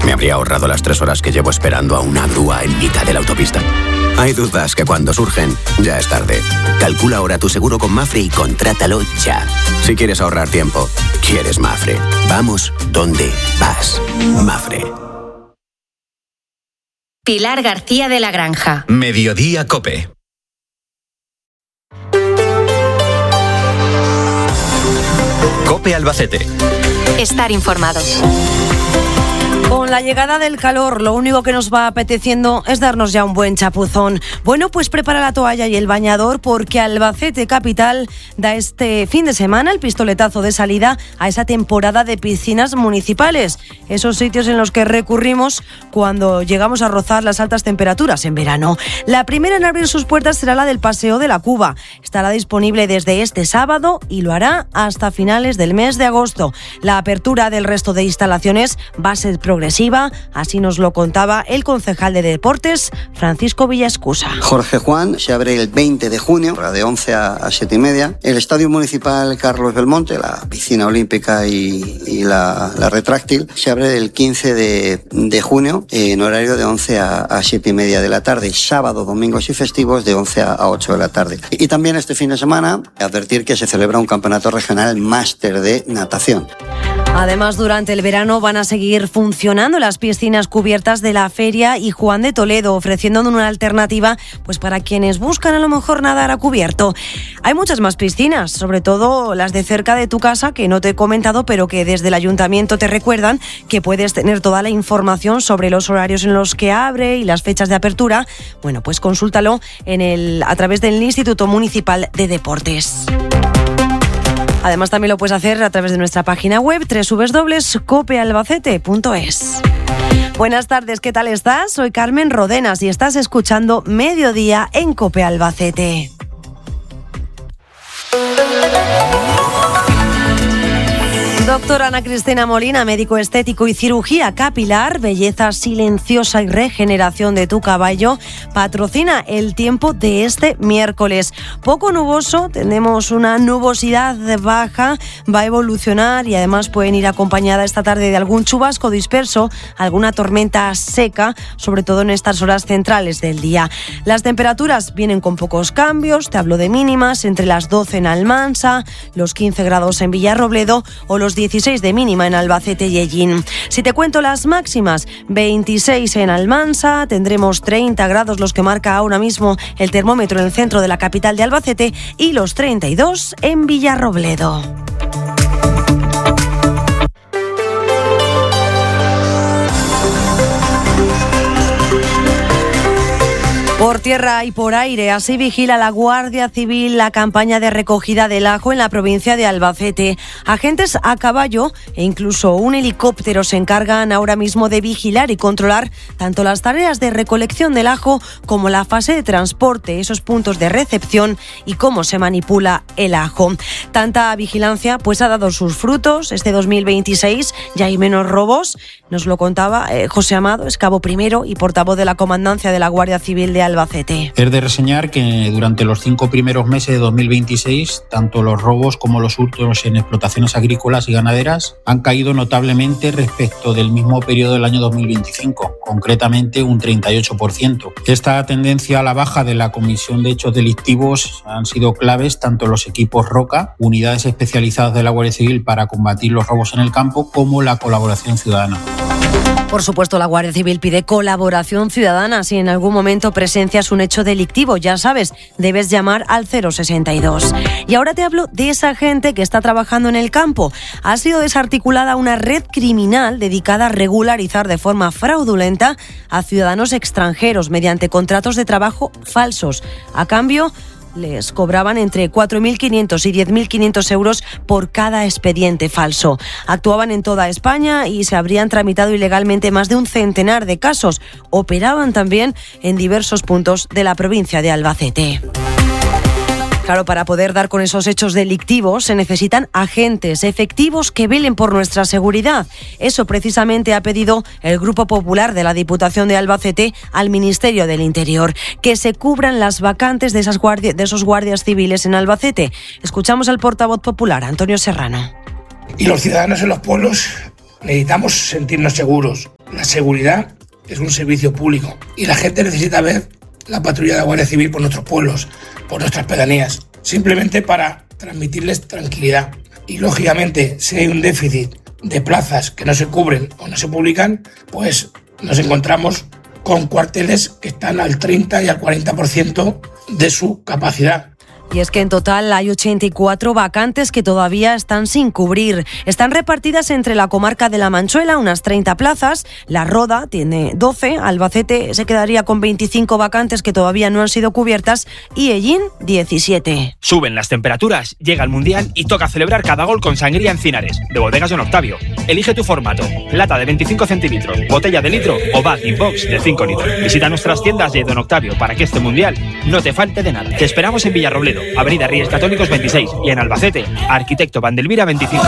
Me habría ahorrado las 3 horas que llevo esperando a una grúa en mitad de la autopista. Hay dudas que cuando surgen, ya es tarde. Calcula ahora tu seguro con Mapfre y contrátalo ya. Si quieres ahorrar tiempo, quieres Mapfre. Vamos donde vas. Mapfre. Pilar García de la Granja. Mediodía COPE. COPE Albacete. Estar informados. Con la llegada del calor, lo único que nos va apeteciendo es darnos ya un buen chapuzón. Bueno, pues prepara la toalla y el bañador porque Albacete Capital da este fin de semana el pistoletazo de salida a esa temporada de piscinas municipales. Esos sitios en los que recurrimos cuando llegamos a rozar las altas temperaturas en verano. La primera en abrir sus puertas será la del Paseo de la Cuba. Estará disponible desde este sábado y lo hará hasta finales del mes de agosto. La apertura del resto de instalaciones va a ser progresiva, así nos lo contaba el concejal de Deportes, Francisco Villaescusa. Jorge Juan se abre el 20 de junio, de 11 a 7:30. El Estadio Municipal Carlos Belmonte, la piscina olímpica y la retráctil, se abre el 15 de junio en horario de 11 a 7:30 de la tarde, sábado, domingos y festivos de 11 a 8 de la tarde. Y también este fin de semana, advertir que se celebra un campeonato regional máster de natación. Además, durante el verano van a seguir funcionando las piscinas cubiertas de la Feria y Juan de Toledo, ofreciendo una alternativa pues para quienes buscan a lo mejor nadar a cubierto. Hay muchas más piscinas, sobre todo las de cerca de tu casa, que no te he comentado, pero que desde el ayuntamiento te recuerdan que puedes tener toda la información sobre los horarios en los que abre y las fechas de apertura. Bueno, pues consúltalo a través del Instituto Municipal de Deportes. Además, también lo puedes hacer a través de nuestra página web www.copealbacete.es. Buenas tardes, ¿qué tal estás? Soy Carmen Rodenas y estás escuchando Mediodía en COPE Albacete. Doctora Ana Cristina Molina, médico estético y cirugía capilar, belleza silenciosa y regeneración de tu cabello, patrocina el tiempo de este miércoles. Poco nuboso, tenemos una nubosidad baja, va a evolucionar y además pueden ir acompañada esta tarde de algún chubasco disperso, alguna tormenta seca, sobre todo en estas horas centrales del día. Las temperaturas vienen con pocos cambios, te hablo de mínimas, entre las 12 en Almansa, los 15 grados en Villarrobledo o los 16 de mínima en Albacete y Ellín. Si te cuento las máximas, 26 en Almansa, tendremos 30 grados los que marca ahora mismo el termómetro en el centro de la capital de Albacete y los 32 en Villarrobledo. Por tierra y por aire, así vigila la Guardia Civil la campaña de recogida del ajo en la provincia de Albacete. Agentes a caballo e incluso un helicóptero se encargan ahora mismo de vigilar y controlar tanto las tareas de recolección del ajo como la fase de transporte, esos puntos de recepción y cómo se manipula el ajo. Tanta vigilancia pues ha dado sus frutos. Este 2026 ya hay menos robos. Nos lo contaba José Amado, es cabo primero y portavoz de la Comandancia de la Guardia Civil de Albacete. Es de reseñar que durante los 5 primeros meses de 2026, tanto los robos como los hurtos en explotaciones agrícolas y ganaderas han caído notablemente respecto del mismo periodo del año 2025, concretamente un 38%. Esta tendencia a la baja de la comisión de hechos delictivos han sido claves tanto los equipos ROCA, unidades especializadas de la Guardia Civil para combatir los robos en el campo, como la colaboración ciudadana. Por supuesto, la Guardia Civil pide colaboración ciudadana. Si en algún momento presencias un hecho delictivo, ya sabes, debes llamar al 062. Y ahora te hablo de esa gente que está trabajando en el campo. Ha sido desarticulada una red criminal dedicada a regularizar de forma fraudulenta a ciudadanos extranjeros mediante contratos de trabajo falsos. A cambio, les cobraban entre 4.500 y 10.500 euros por cada expediente falso. Actuaban en toda España y se habrían tramitado ilegalmente más de un centenar de casos. Operaban también en diversos puntos de la provincia de Albacete. Claro, para poder dar con esos hechos delictivos se necesitan agentes efectivos que velen por nuestra seguridad. Eso precisamente ha pedido el Grupo Popular de la Diputación de Albacete al Ministerio del Interior, que se cubran las vacantes de esos guardias civiles en Albacete. Escuchamos al portavoz popular, Antonio Serrano. Y los ciudadanos en los pueblos necesitamos sentirnos seguros. La seguridad es un servicio público y la gente necesita ver la patrulla de la Guardia Civil por nuestros pueblos, por nuestras pedanías, simplemente para transmitirles tranquilidad. Y lógicamente, si hay un déficit de plazas que no se cubren o no se publican, pues nos encontramos con cuarteles que están al 30 y al 40% de su capacidad. Y es que en total hay 84 vacantes que todavía están sin cubrir. Están repartidas entre la comarca de La Manchuela, unas 30 plazas. La Roda tiene 12. Albacete se quedaría con 25 vacantes que todavía no han sido cubiertas. Y Ellín, 17. Suben las temperaturas, llega el Mundial y toca celebrar cada gol con sangría Encinares, de Bodegas Don Octavio. Elige tu formato. Lata de 25 centilitros, botella de litro o bag in box de 5 litros. Visita nuestras tiendas de Don Octavio para que este Mundial no te falte de nada. Te esperamos en Villarrobledo, Avenida Reyes Católicos 26, y en Albacete, Arquitecto Vandelvira 25.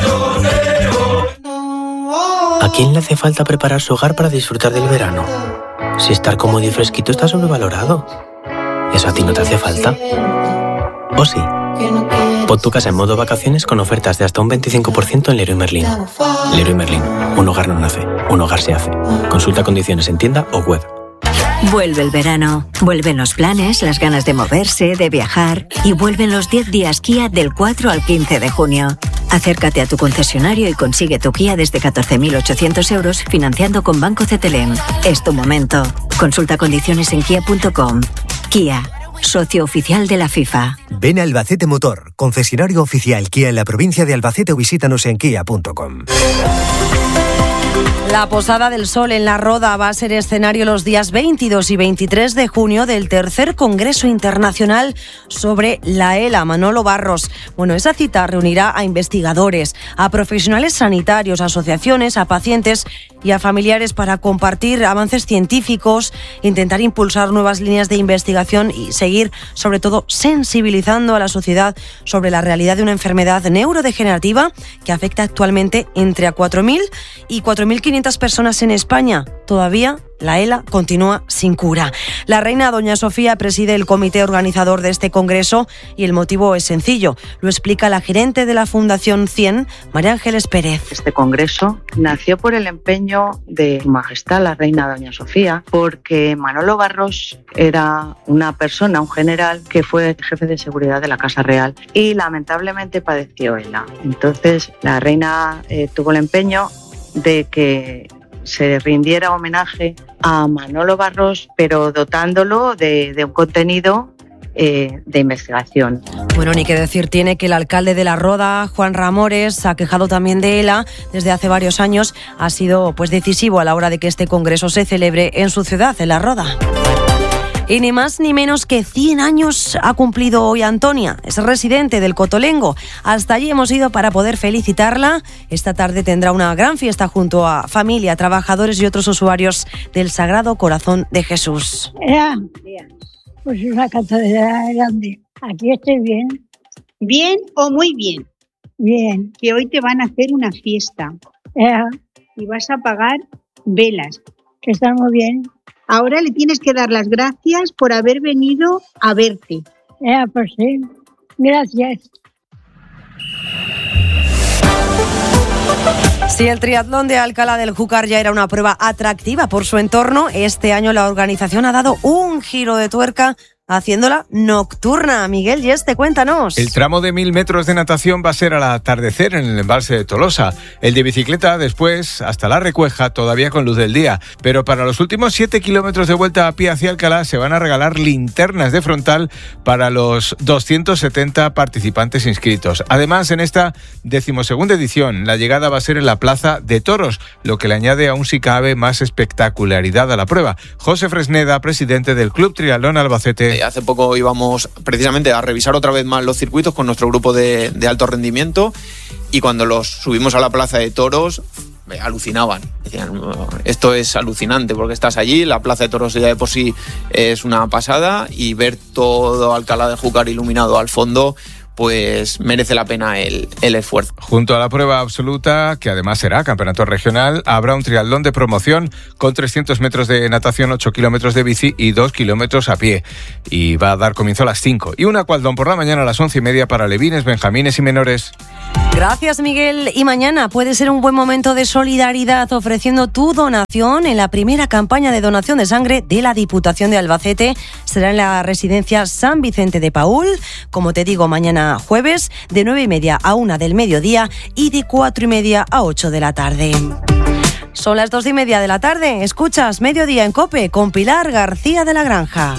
¿A quién le hace falta preparar su hogar para disfrutar del verano? Si estar cómodo y fresquito está sobrevalorado. ¿Eso a ti no te hace falta? ¿O sí? Pon tu casa en modo vacaciones con ofertas de hasta un 25% en Leroy Merlin. Leroy Merlin, un hogar no nace, un hogar se hace. Consulta condiciones en tienda o web. Vuelve el verano, vuelven los planes, las ganas de moverse, de viajar, y vuelven los 10 días Kia del 4 al 15 de junio. Acércate a tu concesionario y consigue tu Kia desde 14.800 euros financiando con Banco CTLM. Es tu momento. Consulta condiciones en kia.com. Kia, socio oficial de la FIFA. Ven a Albacete Motor, concesionario oficial Kia en la provincia de Albacete, o visítanos en kia.com. La Posada del Sol en La Roda va a ser escenario los días 22 y 23 de junio del tercer Congreso Internacional sobre la ELA. Manolo Barros. Bueno, esa cita reunirá a investigadores, a profesionales sanitarios, asociaciones, a pacientes y a familiares para compartir avances científicos, intentar impulsar nuevas líneas de investigación y seguir, sobre todo, sensibilizando a la sociedad sobre la realidad de una enfermedad neurodegenerativa que afecta actualmente entre a 4.000 y 4.500 personas en España. Todavía la ELA continúa sin cura. La reina doña Sofía preside el comité organizador de este congreso y el motivo es sencillo. Lo explica la gerente de la Fundación 100, María Ángeles Pérez. Este congreso nació por el empeño de Su Majestad la reina doña Sofía, porque Manolo Barros era una persona, un general, que fue jefe de seguridad de la Casa Real y lamentablemente padeció ELA. Entonces la reina tuvo el empeño de que se rindiera homenaje a Manolo Barros, pero dotándolo de un contenido de investigación. Bueno, ni que decir tiene que el alcalde de La Roda, Juan Ramores, ha quejado también de ELA desde hace varios años. Ha sido decisivo a la hora de que este congreso se celebre en su ciudad, en La Roda. Y ni más ni menos que 100 años ha cumplido hoy Antonia. Es residente del Cotolengo. Hasta allí hemos ido para poder felicitarla. Esta tarde tendrá una gran fiesta junto a familia, trabajadores y otros usuarios del Sagrado Corazón de Jesús. Pues una cantidad grande. Aquí estoy bien. ¿Bien o muy bien? Bien. Que hoy te van a hacer una fiesta. Y vas a apagar velas. Que están muy bien. Ahora le tienes que dar las gracias por haber venido a verte. Pues sí. Gracias. Si el triatlón de Alcalá del Júcar ya era una prueba atractiva por su entorno, este año la organización ha dado un giro de tuerca haciéndola nocturna. Miguel Yeste, cuéntanos. El tramo de 1.000 metros de natación va a ser al atardecer en el embalse de Tolosa. El de bicicleta después hasta la Recueja, todavía con luz del día. Pero para los últimos 7 kilómetros de vuelta a pie hacia Alcalá se van a regalar linternas de frontal para los 270 participantes inscritos. Además, en esta 12ª edición, la llegada va a ser en la Plaza de Toros, lo que le añade aún si cabe más espectacularidad a la prueba. José Fresneda, presidente del Club Triatlón Albacete. Hace poco íbamos precisamente a revisar otra vez más los circuitos con nuestro grupo de alto rendimiento, y cuando los subimos a la Plaza de Toros alucinaban. Decían, esto es alucinante porque estás allí, la Plaza de Toros ya de por sí es una pasada, y ver todo Alcalá de Júcar iluminado al fondo pues merece la pena el esfuerzo. Junto a la prueba absoluta, que además será campeonato regional, habrá un triatlón de promoción con 300 metros de natación, 8 kilómetros de bici y 2 kilómetros a pie. Y va a dar comienzo a las 5. Y un aqualdón por la mañana a las 11:30 para alevines, benjamines y menores. Gracias, Miguel. Y mañana puede ser un buen momento de solidaridad ofreciendo tu donación en la primera campaña de donación de sangre de la Diputación de Albacete. Será en la residencia San Vicente de Paúl, como te digo, mañana jueves de 9:30 a 1 del mediodía y de 4:30 a 8 de la tarde. Son las 2:30 de la tarde. Escuchas Mediodía en COPE con Pilar García de la Granja.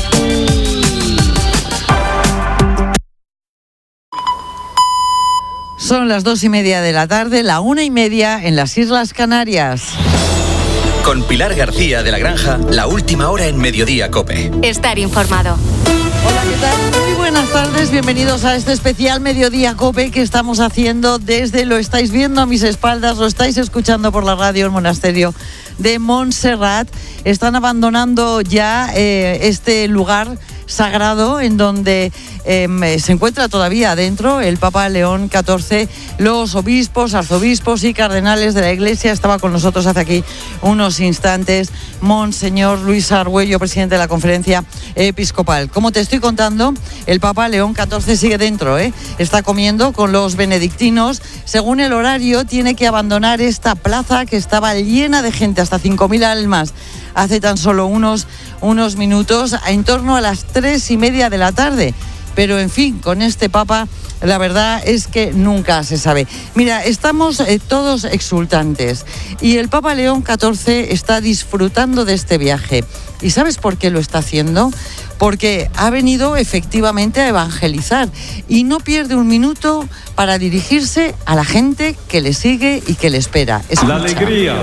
Son las 2:30 de la tarde, la 1:30 en las Islas Canarias. Con Pilar García de la Granja, la última hora en Mediodía COPE. Estar informado. Hola, ¿qué tal? Muy buenas tardes, bienvenidos a este especial Mediodía COPE que estamos haciendo desde, lo estáis viendo a mis espaldas, lo estáis escuchando por la radio, el monasterio de Montserrat. Están abandonando ya este lugar sagrado en donde se encuentra todavía adentro el Papa León XIV, los obispos, arzobispos y cardenales de la Iglesia. Estaba con nosotros hace aquí unos instantes Monseñor Luis Argüello, presidente de la Conferencia Episcopal. Como te estoy contando, el Papa León XIV sigue dentro, está comiendo con los benedictinos. Según el horario, tiene que abandonar esta plaza que estaba llena de gente, hasta 5.000 almas, hace tan solo unos minutos, en torno a las 3:30 de la tarde. Pero en fin, con este Papa la verdad es que nunca se sabe. Mira, estamos todos exultantes y el Papa León XIV está disfrutando de este viaje. ¿Y sabes por qué lo está haciendo? Porque ha venido efectivamente a evangelizar y no pierde un minuto para dirigirse a la gente que le sigue y que le espera. Escucha. La alegría,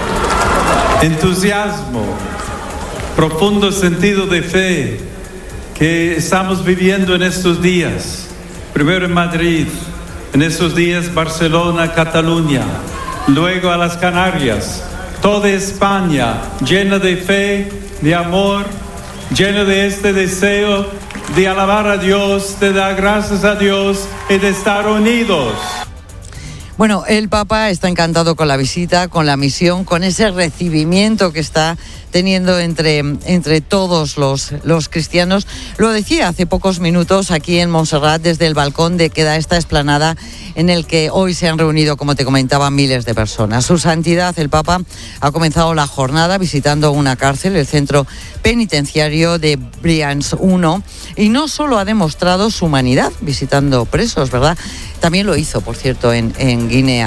entusiasmo, profundo sentido de fe que estamos viviendo en estos días. Primero en Madrid, en estos días Barcelona, Cataluña, luego a las Canarias, toda España llena de fe, de amor, llena de este deseo de alabar a Dios, de dar gracias a Dios y de estar unidos. Bueno, el Papa está encantado con la visita, con la misión, con ese recibimiento que está teniendo entre todos los cristianos. Lo decía hace pocos minutos aquí en Montserrat, desde el balcón de que da esta explanada en el que hoy se han reunido, como te comentaba, miles de personas. Su Santidad, el Papa, ha comenzado la jornada visitando una cárcel, el centro penitenciario de Brians 1, y no solo ha demostrado su humanidad visitando presos, ¿verdad? También lo hizo, por cierto, en Guinea.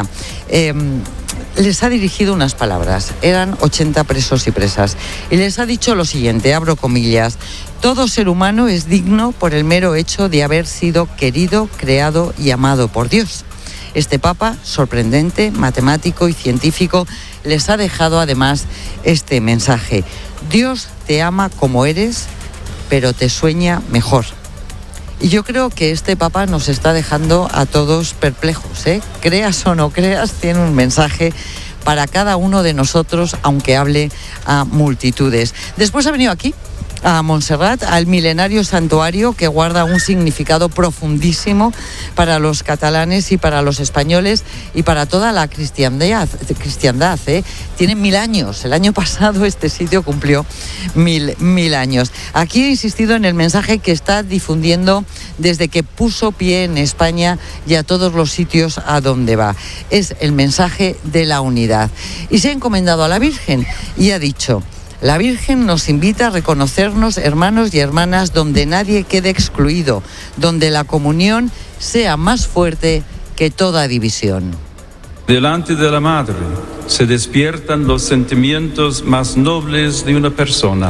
Les ha dirigido unas palabras. Eran 80 presos y presas. Y les ha dicho lo siguiente, abro comillas: todo ser humano es digno por el mero hecho de haber sido querido, creado y amado por Dios. Este Papa, sorprendente, matemático y científico, les ha dejado además este mensaje: Dios te ama como eres, pero te sueña mejor. Y yo creo que este Papa nos está dejando a todos perplejos, Creas o no creas, tiene un mensaje para cada uno de nosotros, aunque hable a multitudes. Después ha venido aquí, a Montserrat, al milenario santuario que guarda un significado profundísimo para los catalanes y para los españoles y para toda la cristiandad. Tiene 1000 años. El año pasado este sitio cumplió 1000 años. Aquí he insistido en el mensaje que está difundiendo desde que puso pie en España y a todos los sitios a donde va. Es el mensaje de la unidad. Y se ha encomendado a la Virgen y ha dicho: la Virgen nos invita a reconocernos hermanos y hermanas donde nadie quede excluido, donde la comunión sea más fuerte que toda división. Delante de la Madre se despiertan los sentimientos más nobles de una persona.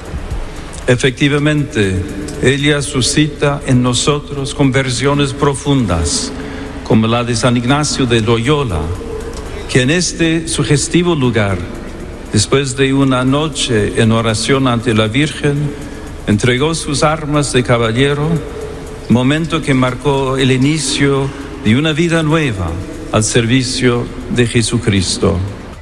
Efectivamente, ella suscita en nosotros conversiones profundas, como la de San Ignacio de Loyola, que en este sugestivo lugar, después de una noche en oración ante la Virgen, entregó sus armas de caballero, momento que marcó el inicio de una vida nueva al servicio de Jesucristo.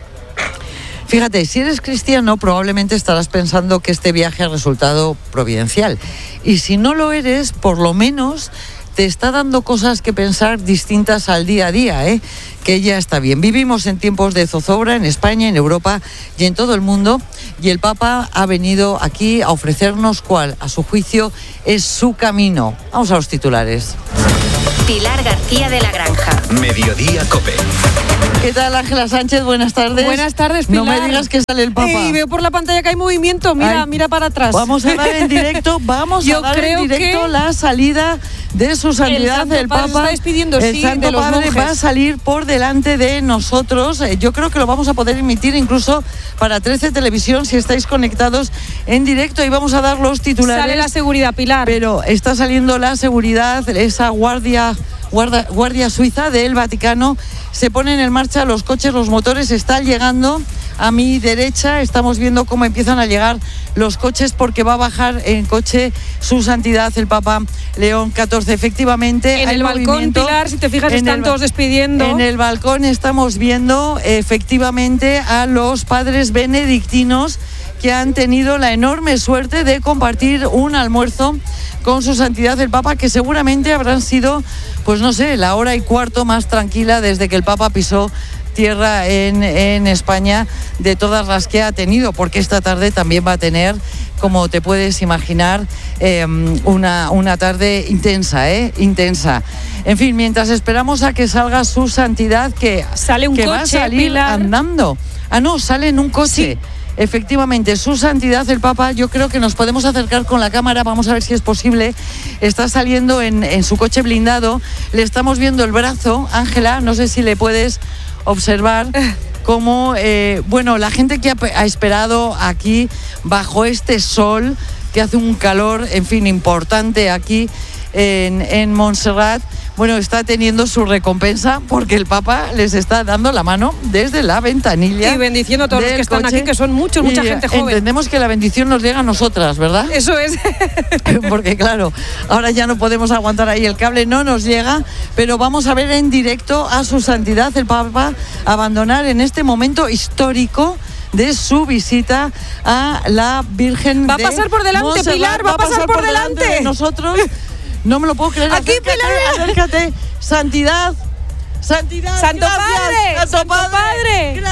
Fíjate, si eres cristiano, probablemente estarás pensando que este viaje ha resultado providencial. Y si no lo eres, por lo menos te está dando cosas que pensar distintas al día a día, que ya está bien. Vivimos en tiempos de zozobra en España, en Europa y en todo el mundo, y el Papa ha venido aquí a ofrecernos cuál, a su juicio, es su camino. Vamos a los titulares. Pilar García de la Granja. Mediodía Cope. ¿Qué tal, Ángela Sánchez? Buenas tardes. Buenas tardes, Pilar. No me digas que sale el Papa. Y veo por la pantalla que hay movimiento. Mira, mira para atrás. Vamos a dar en directo, la salida de su santidad el Papa. Está despidiendo, el Santo de los Padre monjes. va a salir por delante de nosotros. Yo creo que lo vamos a poder emitir incluso para 13 Televisión si estáis conectados en directo, y vamos a dar los titulares. Sale la seguridad, Pilar. Pero está saliendo la seguridad, esa guardia suiza del Vaticano. Se ponen en marcha los coches, los motores están llegando a mi derecha. Estamos viendo cómo empiezan a llegar los coches, porque va a bajar en coche su santidad el Papa León XIV. Efectivamente, en el balcón, Pilar, si te fijas, están todos despidiendo. En el balcón estamos viendo efectivamente a los padres benedictinos que han tenido la enorme suerte de compartir un almuerzo con su santidad el Papa, que seguramente habrán sido, pues no sé, la hora y cuarto más tranquila desde que el Papa pisó tierra en España, de todas las que ha tenido, porque esta tarde también va a tener, como te puedes imaginar, una tarde intensa. En fin, mientras esperamos a que salga su santidad, que va a salir, Pilar, andando. No, sale en un coche. Sí. Efectivamente, su santidad el Papa, yo creo que nos podemos acercar con la cámara, vamos a ver si es posible. Está saliendo en su coche blindado, le estamos viendo el brazo. Ángela, no sé si le puedes observar cómo, la gente que ha esperado aquí bajo este sol, que hace un calor, en fin, importante aquí en Montserrat, está teniendo su recompensa, porque el Papa les está dando la mano desde la ventanilla. Y bendiciendo a todos los que están aquí, que son mucha gente joven. Entendemos que la bendición nos llega a nosotras, ¿verdad? Eso es. Porque claro, ahora ya no podemos aguantar ahí, el cable no nos llega, pero vamos a ver en directo a su santidad el Papa abandonar en este momento histórico de su visita a la Virgen de Montserrat. Va a pasar por delante, Pilar, va a pasar por delante de nosotros. No me lo puedo creer. Aquí, acércate. Santidad. Santo Padre. Santo Padre.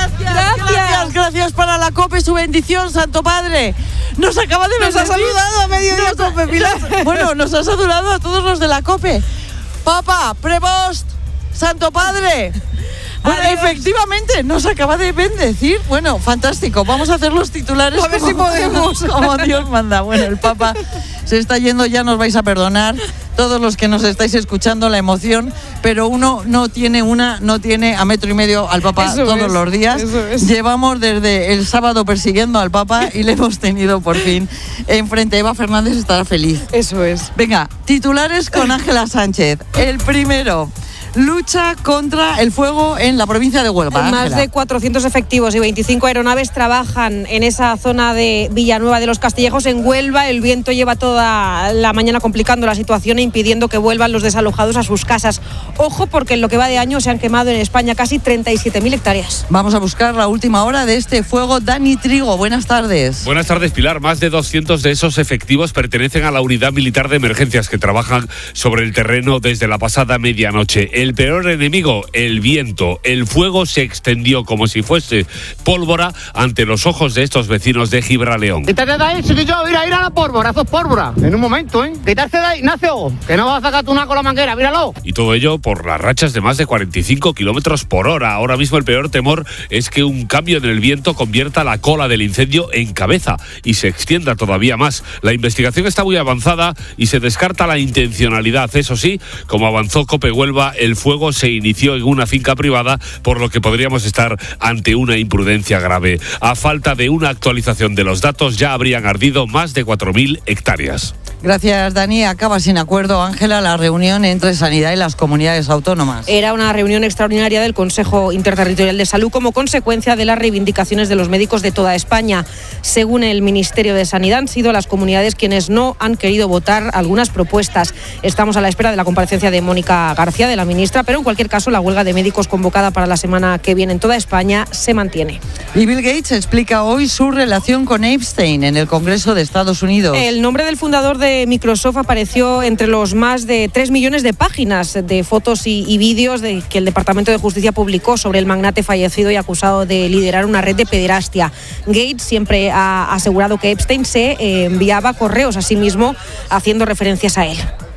Gracias para la COPE, su bendición, Santo Padre. Nos acaba de Nos ha saludado a mediodía COPE, Pilar. Bueno, nos ha saludado a todos los de la COPE. Papa, Prevost, Santo Padre. Bueno, efectivamente, nos acaba de bendecir. Bueno, fantástico. Vamos a hacer los titulares. A ver si podemos. Como Dios manda. Bueno, el Papa se está yendo, ya nos vais a perdonar todos los que nos estáis escuchando la emoción, pero uno no tiene a metro y medio al Papa todos los días. Llevamos desde el sábado persiguiendo al Papa y le hemos tenido por fin enfrente. Eva Fernández estará feliz. Eso es. Venga, titulares con Ángela Sánchez. El primero: lucha contra el fuego en la provincia de Huelva. Más Ángela. de 400 efectivos y 25 aeronaves trabajan en esa zona de Villanueva de los Castillejos, en Huelva. El viento lleva toda la mañana complicando la situación e impidiendo que vuelvan los desalojados a sus casas. Ojo, porque en lo que va de año se han quemado en España casi 37.000 hectáreas. Vamos a buscar la última hora de este fuego. Dani Trigo, buenas tardes. Buenas tardes, Pilar. Más de 200 de esos efectivos pertenecen a la unidad militar de emergencias que trabajan sobre el terreno desde la pasada medianoche. El peor enemigo, el viento. El fuego se extendió como si fuese pólvora ante los ojos de estos vecinos de Gibraleón. Quítate de ahí, chiquillo, ir a la pólvora, eso es pólvora. En un momento, Quitarse de ahí, Ignacio, que no vas a sacar tú una con la manguera, míralo. Y todo ello por las rachas de más de 45 kilómetros por hora. Ahora mismo el peor temor es que un cambio en el viento convierta la cola del incendio en cabeza y se extienda todavía más. La investigación está muy avanzada y se descarta la intencionalidad. Eso sí, como avanzó COPE Huelva, el fuego se inició en una finca privada, por lo que podríamos estar ante una imprudencia grave. A falta de una actualización de los datos, ya habrían ardido más de 4.000 hectáreas. Gracias, Dani. Acaba sin acuerdo, Ángela, la reunión entre Sanidad y las comunidades autónomas. Era una reunión extraordinaria del Consejo Interterritorial de Salud como consecuencia de las reivindicaciones de los médicos de toda España. Según el Ministerio de Sanidad, han sido las comunidades quienes no han querido votar algunas propuestas. Estamos a la espera de la comparecencia de Mónica García, de la ministra, pero en cualquier caso la huelga de médicos convocada para la semana que viene en toda España se mantiene. Y Bill Gates explica hoy su relación con Epstein en el Congreso de Estados Unidos. El nombre del fundador de Microsoft apareció entre los más de 3 millones de páginas de fotos y vídeos que el Departamento de Justicia publicó sobre el magnate fallecido y acusado de liderar una red de pederastia. Gates siempre ha asegurado que Epstein se enviaba correos a sí mismo haciendo referencias a él.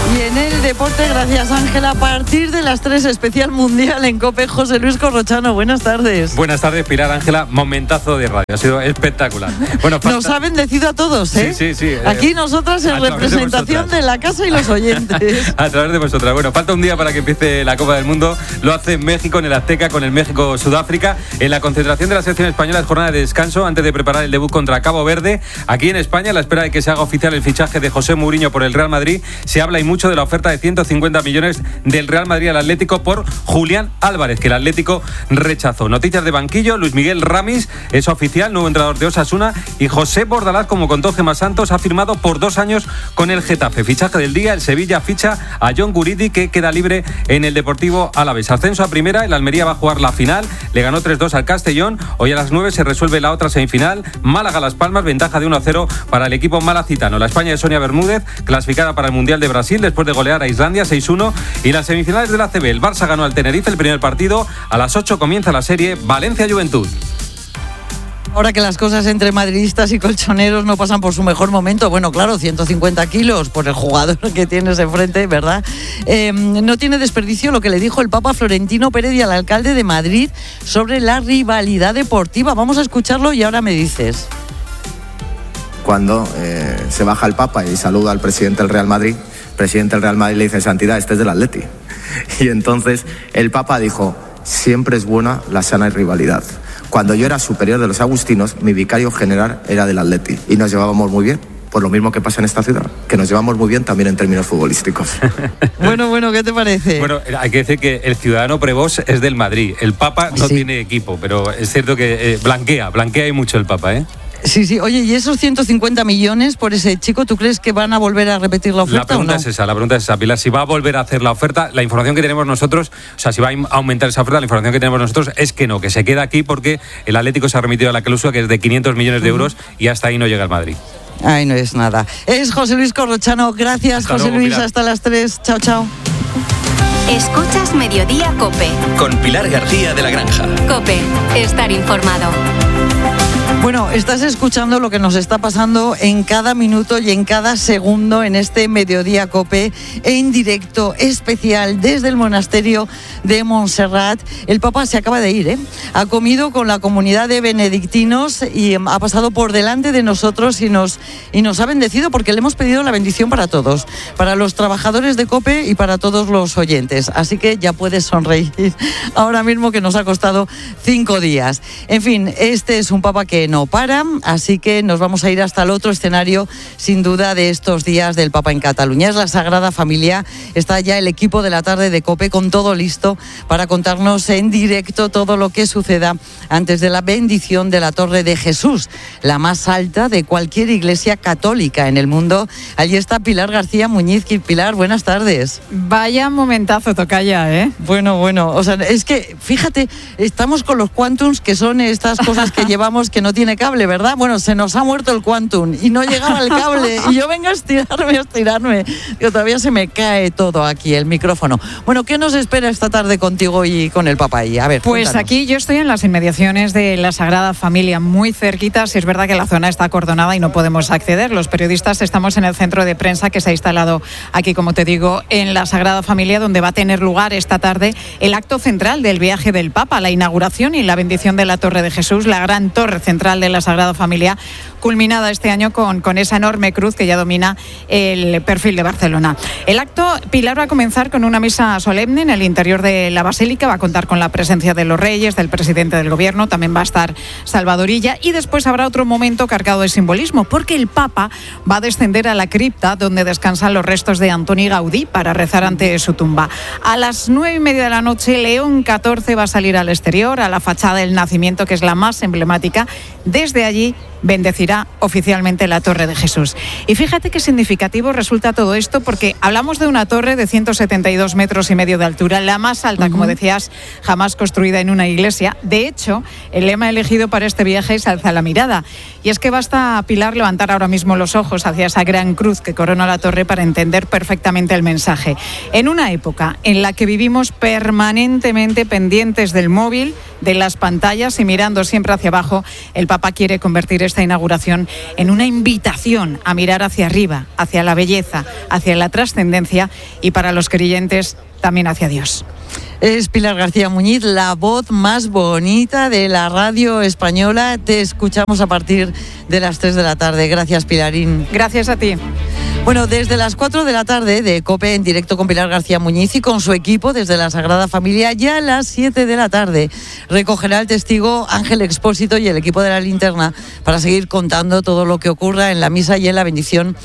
Y en el deporte, gracias Ángela, a partir de las 3, especial mundial en COPE, José Luis Corrochano. Buenas tardes. Buenas tardes, Pilar, Ángela. Momentazo de radio, ha sido espectacular. Bueno, nos ha bendecido a todos, ¿eh? Sí. Aquí nosotras en representación de la casa y los oyentes. A través de vosotras. Bueno, falta un día para que empiece la Copa del Mundo. Lo hace México en el Azteca con el México-Sudáfrica. En la concentración de la selección española es jornada de descanso antes de preparar el debut contra Cabo Verde. Aquí en España, a la espera de que se haga oficial el fichaje de José Mourinho por el Real Madrid, se habla y mucho de la oferta de 150 millones del Real Madrid al Atlético por Julián Álvarez, que el Atlético rechazó. Noticias de banquillo: Luis Miguel Ramis es oficial, nuevo entrenador de Osasuna, y José Bordalás, como contó Gemma Santos, ha firmado por 2 años con el Getafe. Fichaje del día: el Sevilla ficha a John Guridi, que queda libre en el Deportivo Alavés. Ascenso a primera, el Almería va a jugar la final, le ganó 3-2 al Castellón. Hoy a las 9 se resuelve la otra semifinal, Málaga-Las Palmas, ventaja de 1-0 para el equipo malacitano. La España de Sonia Bermúdez, clasificada para el Mundial de Brasil después de golear a Islandia 6-1. Y las semifinales de la ACB, el Barça ganó al Tenerife el primer partido. A las 8 comienza la serie Valencia-Juventud. Ahora que las cosas entre madridistas y colchoneros no pasan por su mejor momento, bueno, claro, 150 kilos por el jugador que tienes enfrente, ¿verdad? No tiene desperdicio lo que le dijo el Papa Florentino Pérez al alcalde de Madrid sobre la rivalidad deportiva. Vamos a escucharlo y ahora me dices. Cuando se baja el Papa y saluda al presidente del Real Madrid, el presidente del Real Madrid le dice: Santidad, este es del Atleti. Y entonces el Papa dijo: siempre es buena la sana rivalidad. Cuando yo era superior de los agustinos, mi vicario general era del Atleti y nos llevábamos muy bien. Por lo mismo que pasa en esta ciudad, que nos llevamos muy bien también en términos futbolísticos. Bueno, ¿qué te parece? Bueno, hay que decir que el ciudadano prevós es del Madrid. El Papa no tiene equipo, pero es cierto que blanquea y mucho el Papa, ¿eh? Sí. Oye, ¿y esos 150 millones por ese chico, tú crees que van a volver a repetir la oferta? La pregunta es esa, Pilar. Si va a volver a hacer la oferta, la información que tenemos nosotros, o sea, si va a aumentar esa oferta, la información que tenemos nosotros es que no, que se queda aquí porque el Atlético se ha remitido a la cláusula que es de 500 millones de euros y hasta ahí no llega el Madrid. Ay, no es nada. Es José Luis Corrochano. Gracias, hasta José luego, Luis. Pilar. Hasta las 3. Chao. Escuchas Mediodía COPE. Con Pilar García de la Granja. COPE. Estar informado. Bueno, estás escuchando lo que nos está pasando en cada minuto y en cada segundo en este Mediodía COPE en directo especial desde el monasterio de Montserrat. El Papa se acaba de ir, ¿eh? Ha comido con la comunidad de benedictinos y ha pasado por delante de nosotros y nos ha bendecido porque le hemos pedido la bendición para todos, para los trabajadores de COPE y para todos los oyentes. Así que ya puedes sonreír ahora mismo, que nos ha costado 5 días. En fin, este es un Papa que no para, así que nos vamos a ir hasta el otro escenario, sin duda, de estos días del Papa en Cataluña. Es la Sagrada Familia. Está ya el equipo de la tarde de COPE con todo listo para contarnos en directo todo lo que suceda antes de la bendición de la Torre de Jesús, la más alta de cualquier iglesia católica en el mundo. Allí está Pilar García Muñiz. Pilar, buenas tardes. Vaya momentazo, tocaya, ¿eh? Bueno, o sea, es que, fíjate, estamos con los quantums, que son estas cosas que llevamos que no tiene cable, ¿verdad? Bueno, se nos ha muerto el quantum y no llegaba el cable y yo vengo a estirarme, que todavía se me cae todo aquí, el micrófono. Bueno, ¿qué nos espera esta tarde contigo y con el Papa ahí? A ver, pues cuéntanos. Aquí yo estoy en las inmediaciones de la Sagrada Familia, muy cerquita. Si es verdad que la zona está acordonada y no podemos acceder. Los periodistas estamos en el centro de prensa que se ha instalado aquí, como te digo, en la Sagrada Familia, donde va a tener lugar esta tarde el acto central del viaje del Papa, la inauguración y la bendición de la Torre de Jesús, la gran torre central de la Sagrada Familia, culminada este año con esa enorme cruz que ya domina el perfil de Barcelona. El acto, Pilar, va a comenzar con una misa solemne en el interior de la Basílica. Va a contar con la presencia de los reyes, del presidente del gobierno, también va a estar Salvador Illa, y después habrá otro momento cargado de simbolismo, porque el Papa va a descender a la cripta donde descansan los restos de Antoni Gaudí para rezar ante su tumba. A las 9:30 de la noche, León XIV va a salir al exterior, a la fachada del Nacimiento, que es la más emblemática. Desde allí bendecirá oficialmente la Torre de Jesús. Y fíjate qué significativo resulta todo esto, porque hablamos de una torre de 172 metros y medio de altura, la más alta, como decías, jamás construida en una iglesia. De hecho, el lema elegido para este viaje es Alza la mirada. Y es que basta, Pilar, levantar ahora mismo los ojos hacia esa gran cruz que corona la torre para entender perfectamente el mensaje. En una época en la que vivimos permanentemente pendientes del móvil, de las pantallas y mirando siempre hacia abajo, el Papa quiere convertir esta inauguración en una invitación a mirar hacia arriba, hacia la belleza, hacia la trascendencia y para los creyentes también hacia Dios. Es Pilar García Muñiz, la voz más bonita de la radio española. Te escuchamos a partir de las 3 de la tarde. Gracias, Pilarín. Gracias a ti. Bueno, desde las 4 de la tarde de COPE en directo con Pilar García Muñiz y con su equipo desde la Sagrada Familia, ya a las 7 de la tarde recogerá el testigo Ángel Expósito y el equipo de La Linterna para seguir contando todo lo que ocurra en la misa y en la bendición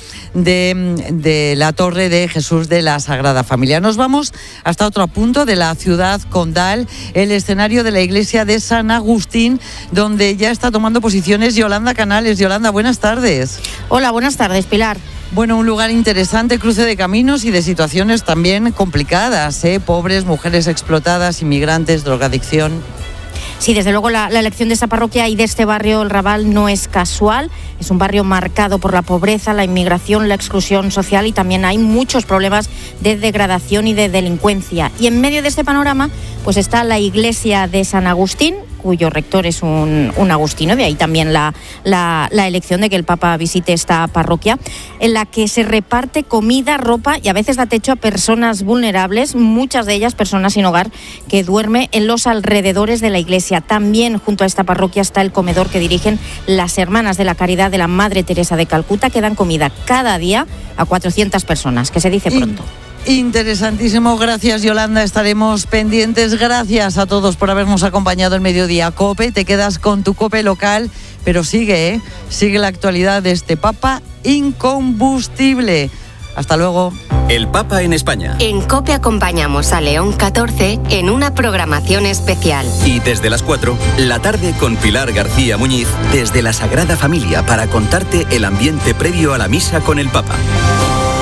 de la Torre de Jesús de la Sagrada Familia. Nos vamos hasta otro punto de la ciudad condal, el escenario de la iglesia de San Agustín, donde ya está tomando posiciones Yolanda Canales. Yolanda, buenas tardes. Hola, buenas tardes, Pilar. Bueno, un lugar interesante, cruce de caminos y de situaciones también complicadas, pobres, mujeres explotadas, inmigrantes, drogadicción. Sí, desde luego la elección de esta parroquia y de este barrio, el Raval, no es casual. Es un barrio marcado por la pobreza, la inmigración, la exclusión social y también hay muchos problemas de degradación y de delincuencia. Y en medio de este panorama, pues está la iglesia de San Agustín, cuyo rector es un agustino, de ahí también la elección de que el Papa visite esta parroquia, en la que se reparte comida, ropa y a veces da techo a personas vulnerables, muchas de ellas personas sin hogar, que duermen en los alrededores de la iglesia. También junto a esta parroquia está el comedor que dirigen las Hermanas de la Caridad de la Madre Teresa de Calcuta, que dan comida cada día a 400 personas, que se dice pronto. Interesantísimo, gracias Yolanda, estaremos pendientes. Gracias a todos por habernos acompañado en Mediodía COPE. Te quedas con tu COPE local, pero sigue la actualidad de este Papa incombustible. Hasta luego. El Papa en España. En COPE acompañamos a León XIV en una programación especial. Y desde las 4, la tarde con Pilar García Muñiz, desde la Sagrada Familia, para contarte el ambiente previo a la misa con el Papa.